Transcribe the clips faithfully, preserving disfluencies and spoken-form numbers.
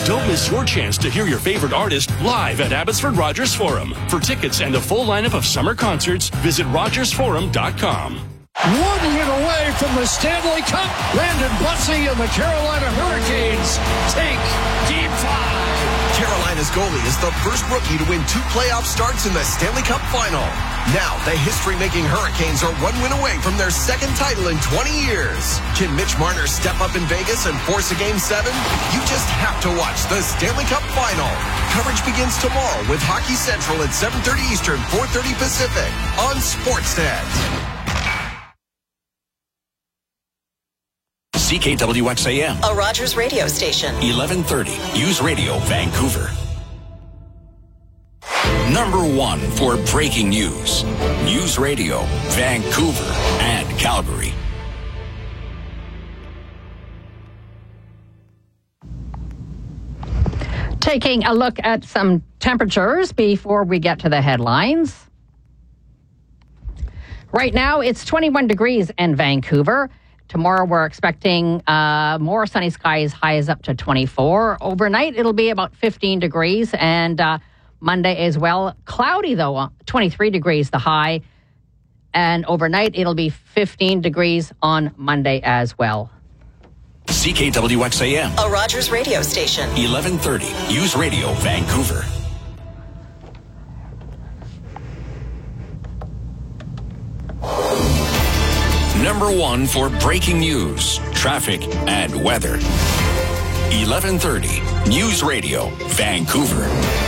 Don't miss your chance to hear your favorite artist live at Abbotsford Rogers Forum. For tickets and a full lineup of summer concerts, visit rogers forum dot com. One win away from the Stanley Cup. Landon Bussey and the Carolina Hurricanes take Game five. Carolina's goalie is the first rookie to win two playoff starts in the Stanley Cup Final. Now, the history-making Hurricanes are one win away from their second title in twenty years. Can Mitch Marner step up in Vegas and force a Game seven? You just have to watch the Stanley Cup Final. Coverage begins tomorrow with Hockey Central at seven thirty Eastern, four thirty Pacific on Sportsnet. C K W X A M. A Rogers radio station. eleven thirty. News Radio, Vancouver. Number one for breaking news. News Radio, Vancouver and Calgary. Taking a look at some temperatures before we get to the headlines. Right now, it's twenty-one degrees in Vancouver. Tomorrow, we're expecting uh, more sunny skies, highs up to twenty-four. Overnight, it'll be about fifteen degrees, and uh, Monday as well. Cloudy, though, twenty-three degrees the high, and overnight, it'll be fifteen degrees on Monday as well. C K W X A M. A Rogers radio station. eleven thirty. News Radio, Vancouver. Number one for breaking news, traffic, and weather. eleven thirty. News Radio, Vancouver.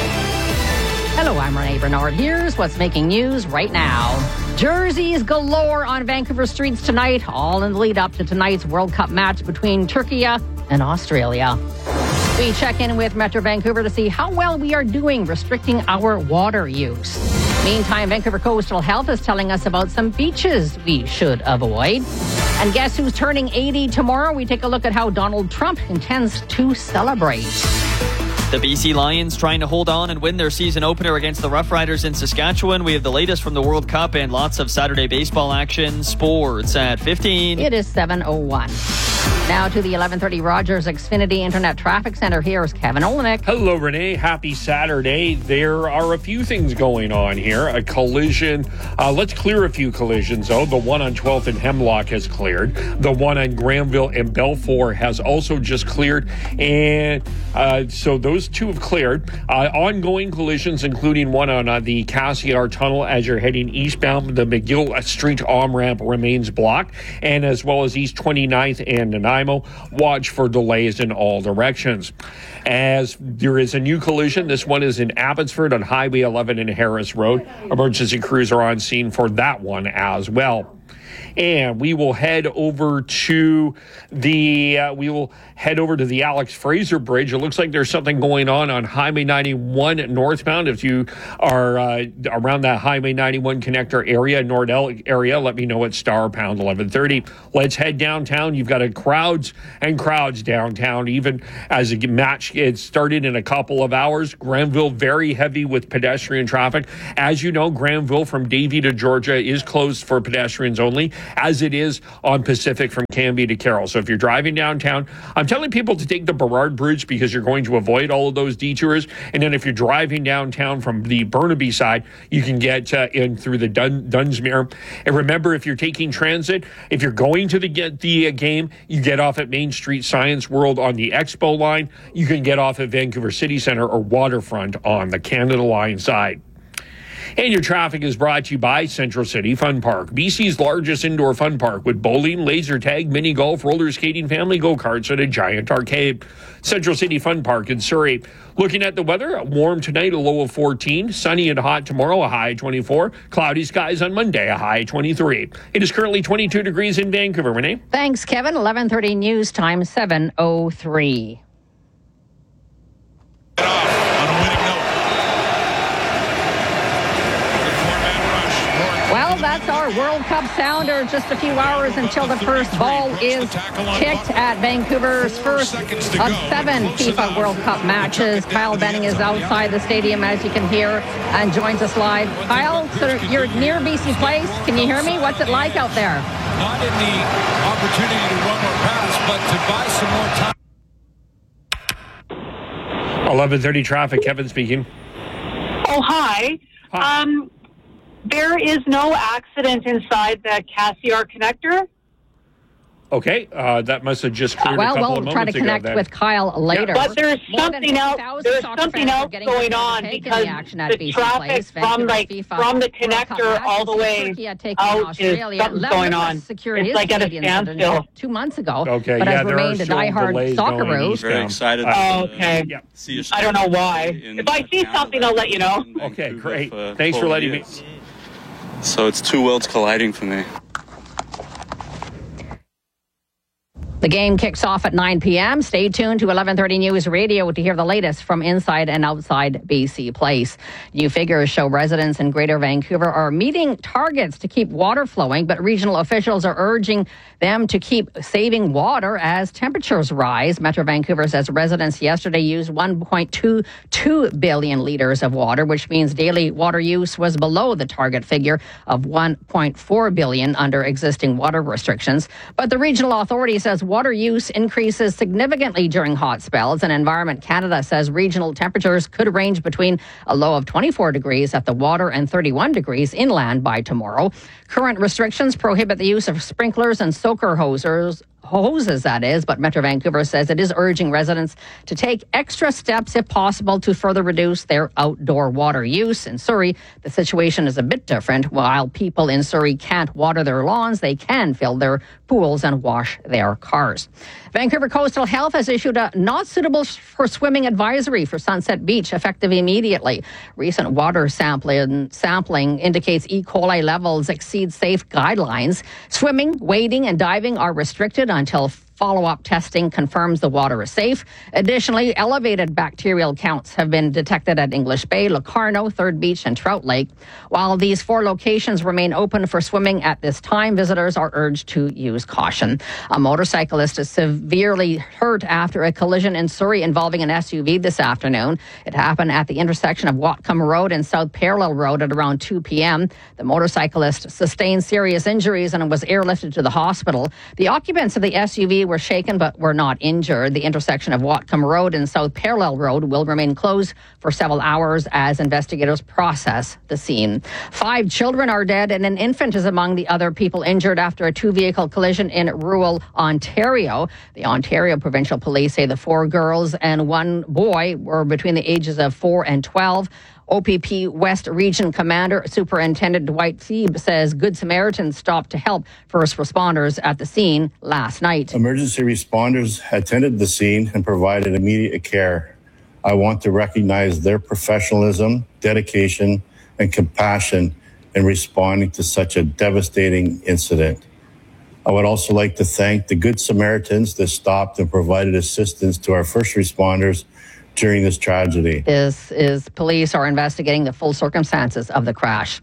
Hello, I'm Renee Bernard. Here's what's making news right now. Jerseys galore on Vancouver streets tonight, all in the lead up to tonight's World Cup match between Turkey and Australia. We check in with Metro Vancouver to see how well we are doing restricting our water use. Meantime, Vancouver Coastal Health is telling us about some beaches we should avoid. And guess who's turning eighty tomorrow? We take a look at how Donald Trump intends to celebrate. The B C Lions trying to hold on and win their season opener against the Rough Riders in Saskatchewan. We have the latest from the World Cup and lots of Saturday baseball action. Sports at fifteen. It is seven oh one. Now to the eleven thirty Rogers Xfinity Internet Traffic Center. Here's Kevin Olenick. Hello, Renee. Happy Saturday. There are a few things going on here. A collision. Uh, let's clear a few collisions, though. The one on twelfth and Hemlock has cleared. The one on Granville and Belfour has also just cleared. And uh, so those two have cleared. Uh, ongoing collisions, including one on uh, the Cassiar Tunnel as you're heading eastbound. The McGill Street on-ramp remains blocked. And as well as East twenty-ninth and Nanaimo. Watch for delays in all directions. As there is a new collision, this one is in Abbotsford on Highway eleven and Harris Road. Emergency crews are on scene for that one as well. And we will head over to the uh, we will head over to the Alex Fraser Bridge. It looks like there's something going on on Highway ninety-one northbound. If you are uh, around that Highway ninety-one connector area, Nordell area, let me know at star pound eleven thirty. Let's head downtown. You've got a crowds and crowds downtown, even as a match it started in a couple of hours. Granville very heavy with pedestrian traffic. As you know, Granville from Davie to Georgia is closed for pedestrians only, as it is on Pacific from Cambie to Carroll. So if you're driving downtown, I'm telling people to take the Burrard Bridge because you're going to avoid all of those detours. And then if you're driving downtown from the Burnaby side, you can get uh, in through the Dun- Dunsmuir. And remember, if you're taking transit, if you're going to the, get the uh, game, you get off at Main Street Science World on the Expo line. You can get off at Vancouver City Centre or Waterfront on the Canada Line side. And your traffic is brought to you by Central City Fun Park, B C's largest indoor fun park with bowling, laser tag, mini golf, roller skating, family go-karts, and a giant arcade. Central City Fun Park in Surrey. Looking at the weather, warm tonight, a low of fourteen. Sunny and hot tomorrow, a high twenty-four. Cloudy skies on Monday, a high twenty-three. It is currently twenty-two degrees in Vancouver. Renee? Thanks, Kevin. eleven thirty news time, seven oh three. Well, that's our World Cup sounder. Just a few hours until the first ball is kicked at Vancouver's first of seven FIFA World Cup matches. Kyle Benning is outside the stadium, as you can hear, and joins us live. Kyle, so you're near B C Place. Can you hear me? What's it like out there? Not in the opportunity to run more pass, but to buy some more time. eleven thirty traffic. Kevin speaking. Oh, hi. Hi. Um, there is no accident inside the Cassiar connector. Okay, uh, that must have just cleared well, a couple we'll of moments try to ago, connect then. with Kyle later. Yeah. But there's More than something else. ten thousand There's soccer something fans are else getting going ready to on take in because the action at the B C traffic Place. from Vancouver's like FIFA from the World Cup connector match all the is way Turkey taking out is Australia. something's going on. Secured It's like at a Canadian standstill. citizenship two months ago, Okay, but yeah, has there are remained a still diehard delays soccer going route. eastbound. Very excited. Uh, Oh, to, okay. Yeah. See you I don't know why. in, If I uh, see Canada. something, I'll let you know. Okay, Vancouver great. for Thanks for twelve letting me. years. So it's two worlds colliding for me. The game kicks off at nine p.m. Stay tuned to eleven thirty News Radio to hear the latest from inside and outside B C Place. New figures show residents in Greater Vancouver are meeting targets to keep water flowing, but regional officials are urging them to keep saving water as temperatures rise. Metro Vancouver says residents yesterday used one point two two billion litres of water, which means daily water use was below the target figure of one point four billion under existing water restrictions. But the regional authority says water use increases significantly during hot spells, and Environment Canada says regional temperatures could range between a low of twenty-four degrees at the water and thirty-one degrees inland by tomorrow. Current restrictions prohibit the use of sprinklers and soaker hosers. hoses, that is, but Metro Vancouver says it is urging residents to take extra steps if possible to further reduce their outdoor water use. In Surrey, the situation is a bit different. While people in Surrey can't water their lawns, they can fill their pools and wash their cars. Vancouver Coastal Health has issued a not suitable for swimming advisory for Sunset Beach effective immediately. Recent water sampling, sampling indicates E. coli levels exceed safe guidelines. Swimming, wading, and diving are restricted until follow-up testing confirms the water is safe. Additionally, elevated bacterial counts have been detected at English Bay, Locarno, Third Beach, and Trout Lake. While these four locations remain open for swimming at this time, visitors are urged to use caution. A motorcyclist is severely hurt after a collision in Surrey involving an S U V this afternoon. It happened at the intersection of Whatcom Road and South Parallel Road at around two p.m. The motorcyclist sustained serious injuries and was airlifted to the hospital. The occupants of the S U V were shaken but were not injured. The intersection of Whatcom Road and South Parallel Road will remain closed for several hours as investigators process the scene. Five children are dead and an infant is among the other people injured after a two-vehicle collision in rural Ontario. The Ontario Provincial Police say the four girls and one boy were between the ages of four and twelve. O P P West Region Commander Superintendent Dwight Thieb says Good Samaritans stopped to help first responders at the scene last night. Emergency responders attended the scene and provided immediate care. I want to recognize their professionalism, dedication, and compassion in responding to such a devastating incident. I would also like to thank the Good Samaritans that stopped and provided assistance to our first responders during this tragedy. This is police are investigating the full circumstances of the crash.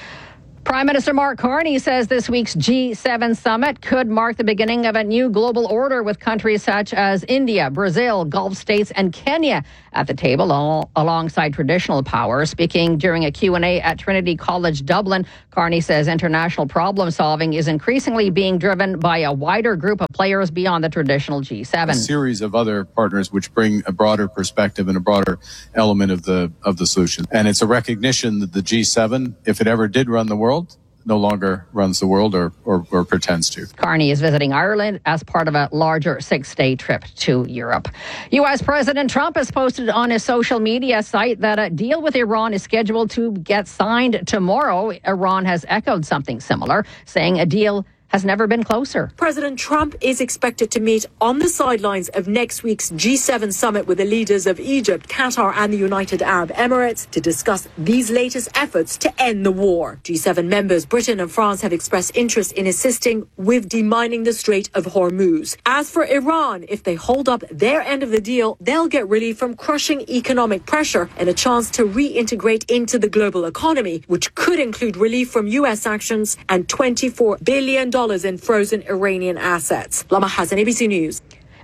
Prime Minister Mark Carney says this week's G seven summit could mark the beginning of a new global order with countries such as India, Brazil, Gulf states, and Kenya at the table all, alongside traditional powers. Speaking during a Q and A at Trinity College Dublin, Carney says international problem solving is increasingly being driven by a wider group of players beyond the traditional G seven. A series of other partners which bring a broader perspective and a broader element of the of the solution. And it's a recognition that the G seven, if it ever did run the world, no longer runs the world or, or, or pretends to. Carney is visiting Ireland as part of a larger six-day trip to Europe. U S President Trump has posted on his social media site that a deal with Iran is scheduled to get signed tomorrow. Iran has echoed something similar, saying a deal has never been closer. President Trump is expected to meet on the sidelines of next week's G seven summit with the leaders of Egypt, Qatar and the United Arab Emirates to discuss these latest efforts to end the war. G seven members Britain and France have expressed interest in assisting with demining the Strait of Hormuz. As for Iran, if they hold up their end of the deal, they'll get relief from crushing economic pressure and a chance to reintegrate into the global economy, which could include relief from U S sanctions and twenty-four billion dollars in frozen Iranian assets. Lama Hassan, A B C News.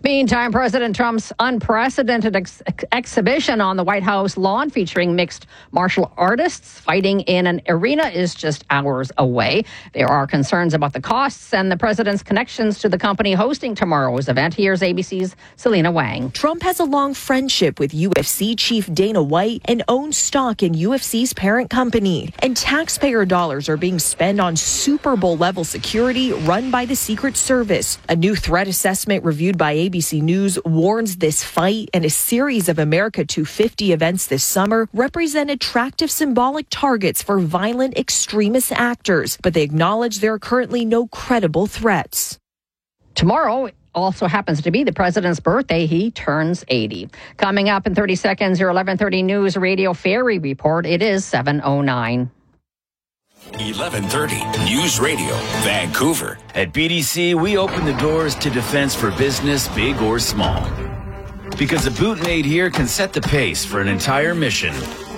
Meantime, President Trump's unprecedented ex- ex- exhibition on the White House lawn featuring mixed martial artists fighting in an arena is just hours away. There are concerns about the costs and the president's connections to the company hosting tomorrow's event. Here's A B C's Selena Wang. Trump has a long friendship with U F C chief Dana White and owns stock in U F C's parent company. And taxpayer dollars are being spent on Super Bowl level security run by the Secret Service. A new threat assessment reviewed by A B C News warns this fight and a series of America two fifty events this summer represent attractive symbolic targets for violent extremist actors, but they acknowledge there are currently no credible threats. Tomorrow also happens to be the president's birthday. He turns eighty. Coming up in thirty seconds, your eleven thirty News Radio Ferry Report. It is seven oh nine. eleven thirty News Radio, Vancouver. At B D C, we open the doors to defense for business, big or small. Because a boot made here can set the pace for an entire mission.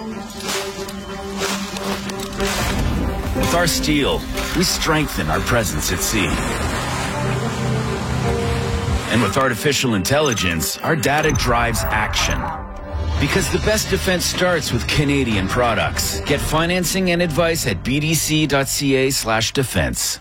With our steel, we strengthen our presence at sea. And with artificial intelligence, our data drives action. Because the best defense starts with Canadian products. Get financing and advice at bdc.ca slash defense.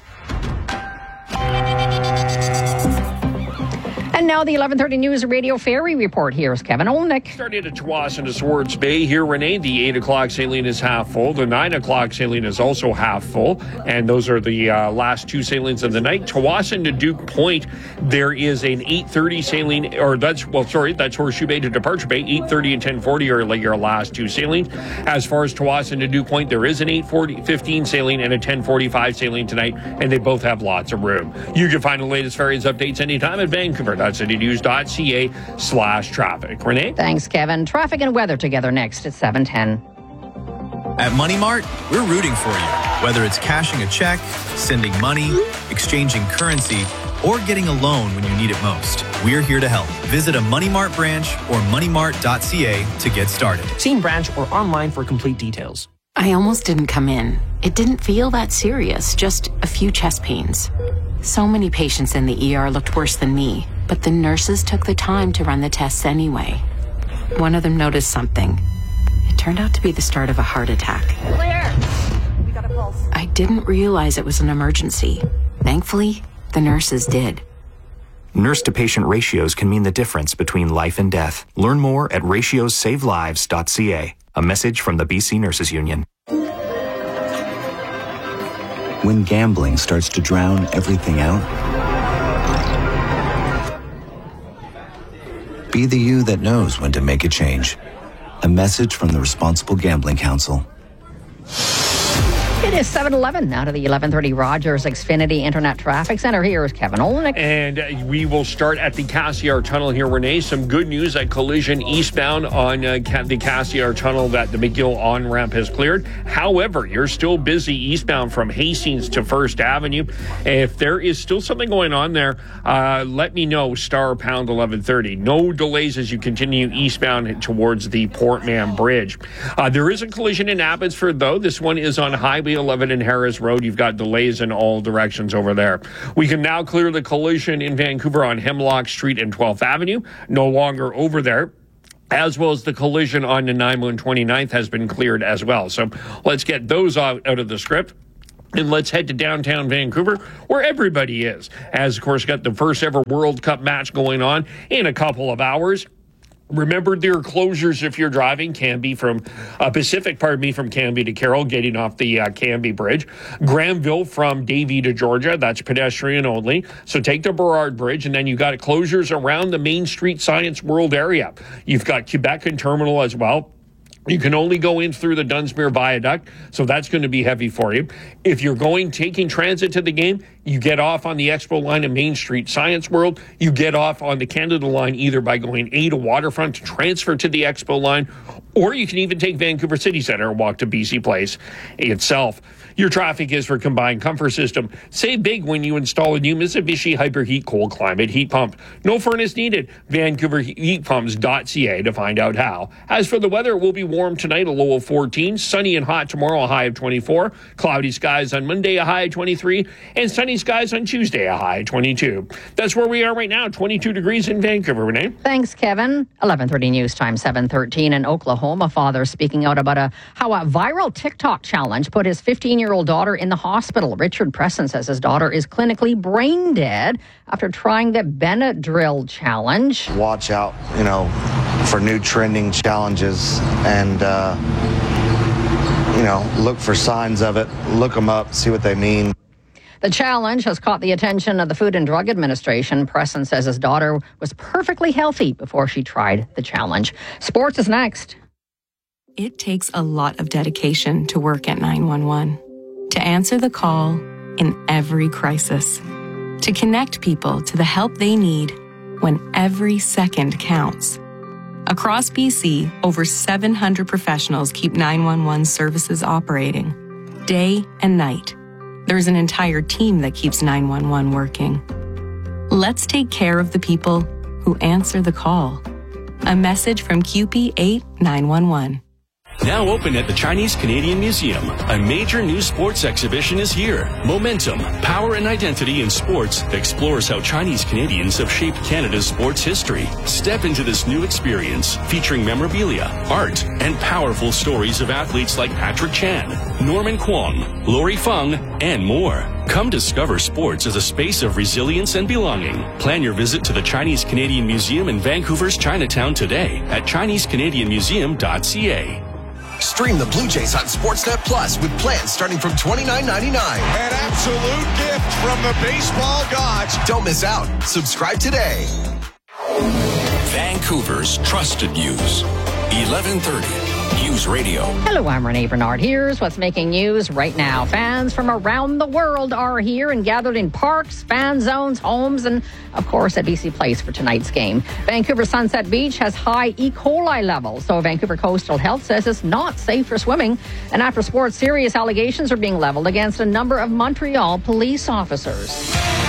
And now the eleven thirty News Radio Ferry Report. Here's Kevin Olnick. Starting at Tsawwassen to Swartz Bay. Here, Renee, the eight o'clock saline is half full. The nine o'clock saline is also half full. And those are the uh, last two salines of the night. Tsawwassen to Duke Point, there is an eight thirty saline, or that's, well, sorry, that's Horseshoe Bay to Departure Bay. eight thirty and ten forty are like your last two salines. As far as Tsawwassen to Duke Point, there is an eight fifteen saline and a ten forty-five saline tonight, and they both have lots of room. You can find the latest ferries updates anytime at Vancouver. That's citynews.ca slash traffic. Renee? Thanks, Kevin. Traffic and weather together next at seven ten. At Money Mart, we're rooting for you. Whether it's cashing a check, sending money, exchanging currency, or getting a loan when you need it most, we're here to help. Visit a Money Mart branch or money mart dot c a to get started. See in branch or online for complete details. I almost didn't come in. It didn't feel that serious, just a few chest pains. So many patients in the E R looked worse than me, but the nurses took the time to run the tests anyway. One of them noticed something. It turned out to be the start of a heart attack. Clear. We got a pulse. I didn't realize it was an emergency. Thankfully, the nurses did. Nurse-to-patient ratios can mean the difference between life and death. Learn more at ratios save lives dot c a. A message from the B C Nurses Union. When gambling starts to drown everything out, be the you that knows when to make a change. A message from the Responsible Gambling Council. It is seven eleven. Now to the eleven thirty Rogers Xfinity Internet Traffic Center. Here is Kevin Olnick. And uh, we will start at the Cassiar Tunnel here, Renee. Some good news at collision eastbound on uh, the Cassiar Tunnel that the McGill on-ramp has cleared. However, you're still busy eastbound from Hastings to First Avenue. If there is still something going on there, uh, let me know, star pound eleven thirty. No delays as you continue eastbound towards the Portman Bridge. Uh, there is a collision in Abbotsford, though. This one is on Highway eleven and Harris Road. You've got delays in all directions over there. We can now clear the collision in Vancouver on Hemlock Street and twelfth Avenue. No longer over there. As well as the collision on Nanaimo and twenty-ninth has been cleared as well. So let's get those out, out of the script. And let's head to downtown Vancouver, where everybody is. As, of course, got the first ever World Cup match going on in a couple of hours. Remember, there are closures if you're driving Canby from uh, Pacific, pardon me, from Canby to Carroll, getting off the uh, Canby Bridge. Granville from Davie to Georgia, that's pedestrian only. So take the Burrard Bridge, and then you've got closures around the Main Street Science World area. You've got Quebec and Terminal as well. You can only go in through the Dunsmuir Viaduct, so that's going to be heavy for you. If you're going, taking transit to the game, you get off on the Expo line of Main Street Science World. You get off on the Canada line either by going A to Waterfront to transfer to the Expo line, or you can even take Vancouver City Centre and walk to B C Place itself. Your traffic is for Combined Comfort System. Save big when you install a new Mitsubishi Hyperheat cold climate heat pump. No furnace needed. Vancouver Heat Pumps dot c a to find out how. As for the weather, it will be warm tonight, a low of fourteen. Sunny and hot tomorrow, a high of twenty-four. Cloudy skies on Monday, a high of twenty-three. And sunny sunny skies on Tuesday, a high twenty-two. That's where we are right now, twenty-two degrees in Vancouver, Renee. Thanks, Kevin. eleven thirty news time, seven thirteen. In Oklahoma, father speaking out about a how a viral TikTok challenge put his fifteen-year-old daughter in the hospital. Richard Preston says his daughter is clinically brain dead after trying the Benadryl challenge. Watch out, you know, for new trending challenges and, uh, you know, look for signs of it, look them up, see what they mean. The challenge has caught the attention of the Food and Drug Administration. Preston says his daughter was perfectly healthy before she tried the challenge. Sports is next. It takes a lot of dedication to work at nine one one, to answer the call in every crisis, to connect people to the help they need when every second counts. Across B C, over seven hundred professionals keep nine one one services operating, day and night. There's an entire team that keeps nine one one working. Let's take care of the people who answer the call. A message from Q P eight nine one one. Now open at the Chinese Canadian Museum, a major new sports exhibition is here. Momentum, Power and Identity in Sports explores how Chinese Canadians have shaped Canada's sports history. Step into this new experience featuring memorabilia, art, and powerful stories of athletes like Patrick Chan, Norman Kwong, Lori Feng, and more. Come discover sports as a space of resilience and belonging. Plan your visit to the Chinese Canadian Museum in Vancouver's Chinatown today at chinese canadian museum dot c a. Stream the Blue Jays on Sportsnet Plus with plans starting from twenty-nine ninety-nine. An absolute gift from the baseball gods. Don't miss out. Subscribe today. Vancouver's trusted news. eleven thirty News Radio. Hello, I'm Renee Bernard. Here's what's making news right now. Fans from around the world are here and gathered in parks, fan zones, homes, and, of course, at B C Place for tonight's game. Vancouver Sunset Beach has high E. coli levels, so Vancouver Coastal Health says it's not safe for swimming. And after sports, serious allegations are being leveled against a number of Montreal police officers.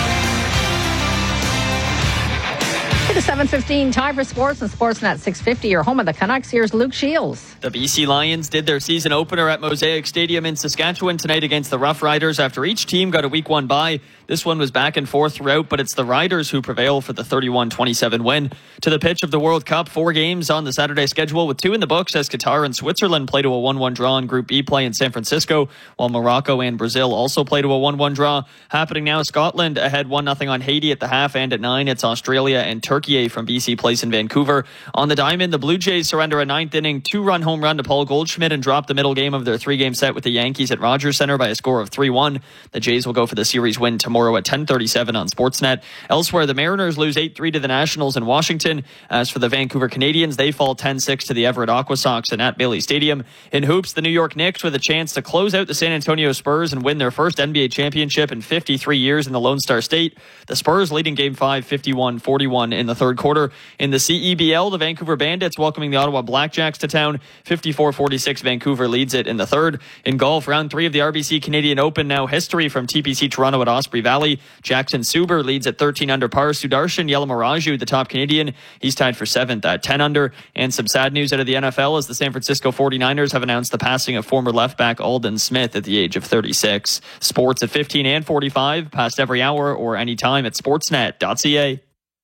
It is seven fifteen, time for sports and Sportsnet six fifty. Your home of the Canucks. Here's Luke Shields. The B C Lions did their season opener at Mosaic Stadium in Saskatchewan tonight against the Rough Riders after each team got a week one bye. This one was back and forth throughout, but it's the Riders who prevail for the thirty-one twenty-seven win. To the pitch of the World Cup, four games on the Saturday schedule with two in the books as Qatar and Switzerland play to a one one draw in Group B play in San Francisco, while Morocco and Brazil also play to a one one draw. Happening now, Scotland ahead one nothing on Haiti at the half, and at nine it's Australia and Turkey from B C Place in Vancouver. On the diamond, the Blue Jays surrender a ninth inning two-run home run to Paul Goldschmidt and drop the middle game of their three-game set with the Yankees at Rogers Center by a score of three one. The Jays will go for the series win tomorrow at ten thirty-seven on Sportsnet. Elsewhere, the Mariners lose eight three to the Nationals in Washington. As for the Vancouver Canadians, they fall ten six to the Everett Aquasox in at Bailey Stadium. In hoops, the New York Knicks with a chance to close out the San Antonio Spurs and win their first N B A championship in fifty-three years in the Lone Star State. The Spurs leading Game five fifty-one forty-one in the third quarter. In the C E B L, the Vancouver Bandits welcoming the Ottawa Blackjacks to town. fifty-four forty-six, Vancouver leads it in the third. In golf, round three of the R B C Canadian Open, now history from T P C Toronto at Osprey Valley. Jackson Suber leads at thirteen under par. Sudarshan Yelamaraju, the top Canadian, he's tied for seventh at ten under. And some sad news out of the N F L as the San Francisco forty-niners have announced the passing of former left back Aldon Smith at the age of thirty-six. Sports at fifteen and forty-five, past every hour or anytime at sportsnet dot c a.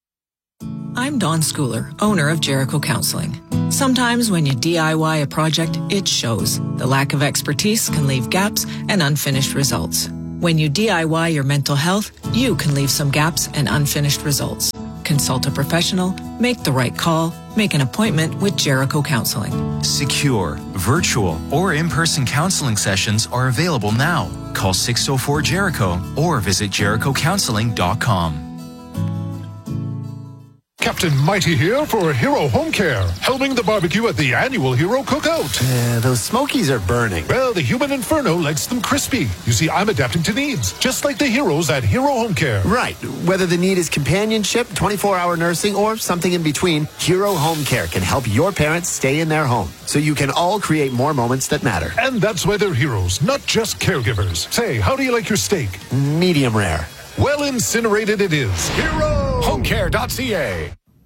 I'm Dawn Schooler, owner of Jericho Counseling. Sometimes when you D I Y a project, it shows. The lack of expertise can leave gaps and unfinished results. When you D I Y your mental health, you can leave some gaps and unfinished results. Consult a professional, make the right call, make an appointment with Jericho Counseling. Secure, virtual, or in-person counseling sessions are available now. Call six oh four Jericho or visit jericho counseling dot com. Captain Mighty here for Hero Home Care, helming the barbecue at the annual Hero Cookout. Uh, those smokies are burning. Well, the human inferno likes them crispy. You see, I'm adapting to needs, just like the heroes at Hero Home Care. Right. Whether the need is companionship, twenty-four hour nursing, or something in between, Hero Home Care can help your parents stay in their home, so you can all create more moments that matter. And that's why they're heroes, not just caregivers. Say, how do you like your steak? Medium rare. Well incinerated it is. Hero Home Care dot c a.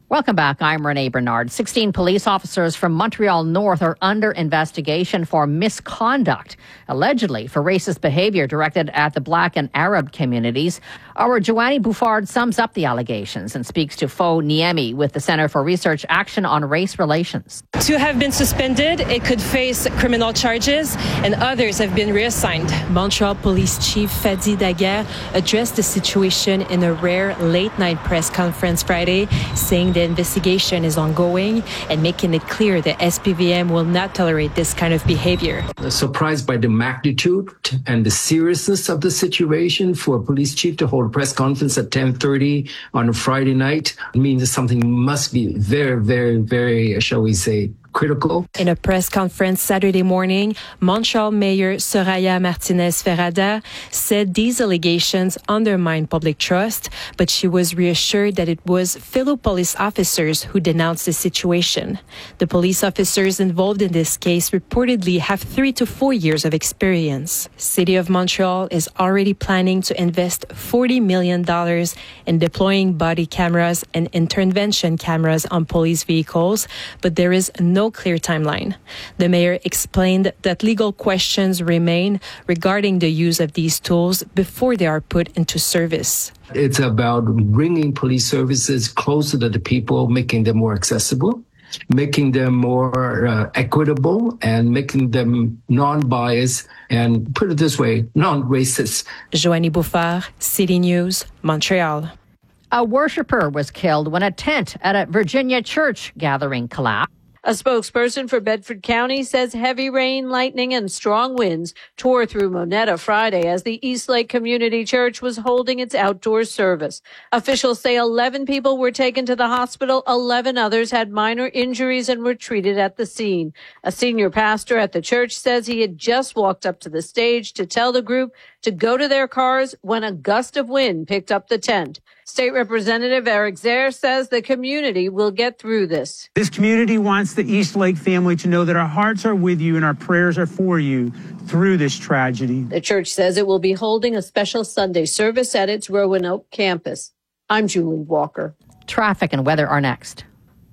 Welcome back. I'm Renee Bernard. sixteen police officers from Montreal North are under investigation for misconduct, allegedly for racist behavior directed at the Black and Arab communities. Our Joanny Bouffard sums up the allegations and speaks to Fo Niemi with the Centre for Research Action on Race Relations. Two have been suspended. It could face criminal charges, and others have been reassigned. Montreal Police Chief Fadi Daguerre addressed the situation in a rare late-night press conference Friday, saying the investigation is ongoing and making it clear that S P V M will not tolerate this kind of behavior. Surprised by the magnitude and the seriousness of the situation for a police chief to hold a press conference at ten thirty on a Friday night means that something must be very, very, very, shall we say, critical. In a press conference Saturday morning, Montreal Mayor Soraya Martinez-Ferrada said these allegations undermine public trust, but she was reassured that it was fellow police officers who denounced the situation. The police officers involved in this case reportedly have three to four years of experience. City of Montreal is already planning to invest forty million dollars in deploying body cameras and intervention cameras on police vehicles, but there is no clear timeline. The mayor explained that legal questions remain regarding the use of these tools before they are put into service. It's about bringing police services closer to the people, making them more accessible, making them more uh, equitable, and making them non-biased, and put it this way, non-racist. Joanny Bouffard, City News, Montreal. A worshiper was killed when a tent at a Virginia church gathering collapsed. A spokesperson for Bedford County says heavy rain, lightning, and strong winds tore through Monetta Friday as the Eastlake Community Church was holding its outdoor service. Officials say eleven people were taken to the hospital. eleven others had minor injuries and were treated at the scene. A senior pastor at the church says he had just walked up to the stage to tell the group to go to their cars when a gust of wind picked up the tent. State Representative Eric Zare says the community will get through this. This community wants the Eastlake family to know that our hearts are with you and our prayers are for you through this tragedy. The church says it will be holding a special Sunday service at its Roanoke campus. I'm Julie Walker. Traffic and weather are next.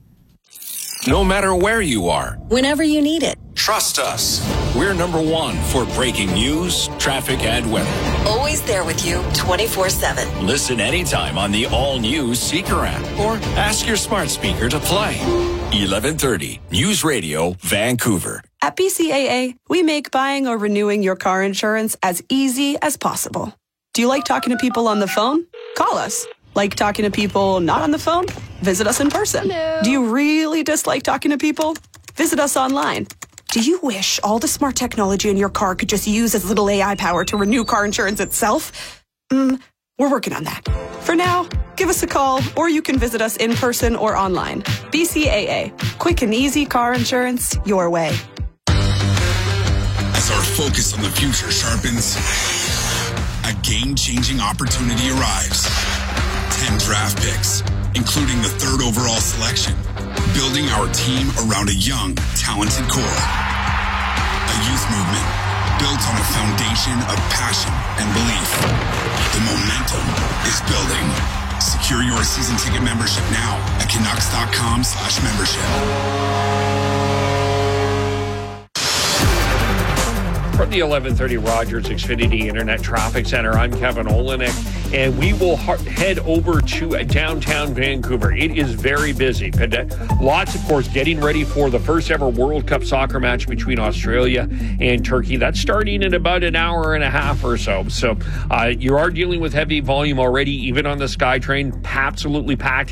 No matter where you are, whenever you need it, trust us. We're number one for breaking news, traffic, and weather. Always there with you twenty-four seven. Listen anytime on the all-new Seeker app or ask your smart speaker to play. eleven thirty News Radio, Vancouver. At B C A A, we make buying or renewing your car insurance as easy as possible. Do you like talking to people on the phone? Call us. Like talking to people not on the phone? Visit us in person. Hello. Do you really dislike talking to people? Visit us online. Do you wish all the smart technology in your car could just use as little A I power to renew car insurance itself? Mm, we're working on that. For now, give us a call, or you can visit us in person or online. B C A A. Quick and easy car insurance your way. As our focus on the future sharpens, a game-changing opportunity arrives. ten draft picks, including the third overall selection, building our team around a young, talented core. A youth movement built on a foundation of passion and belief. The momentum is building. Secure your season ticket membership now at Canucks.com slash membership. From the eleven thirty Rogers Xfinity Internet Traffic Center, I'm Kevin Olenek, and we will head over to downtown Vancouver. It is very busy. Lots, of course, getting ready for the first ever World Cup soccer match between Australia and Turkey. That's starting in about an hour and a half or so. So uh, you are dealing with heavy volume already, even on the SkyTrain. Absolutely packed.